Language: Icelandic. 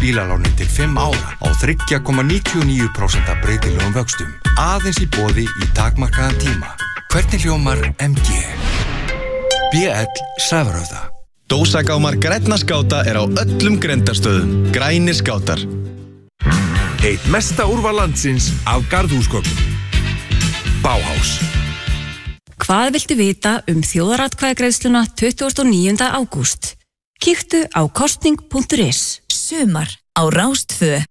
bílalánin til 5 ára á 3,99% breytilegum vöxtum. Aðeins í boði í takmarkaðan tíma. Hvernig hljómar MG? BL Sævarhöfða. Dósagámar grænna skáta á öllum grendarstöðum. Grænir skátar. Eitt mesta úrval landsins af garðhúsgögnum. Bauhaus. Hvað viltu vita þjóðaratkvæðagreiðsluna 29. ágúst? Kíktu á kosning.is. Sumar á Rás 2.